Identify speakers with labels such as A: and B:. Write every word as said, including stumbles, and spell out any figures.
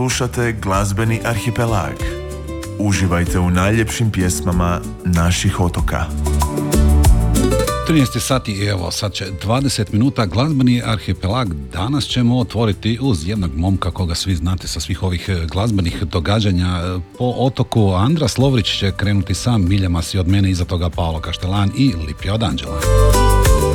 A: Slušate glazbeni arhipelag. Uživajte u najljepšim pjesmama naših otoka.
B: trinaest sati i evo sad će dvadeset minuta glazbeni arhipelag. Danas ćemo otvoriti uz jednog momka koga svi znate sa svih ovih glazbenih događanja po otoku. Andras Lovrić će krenuti sam, Milja Masi od mene, iza toga Paolo Kaštelan i Lipija od Anđela.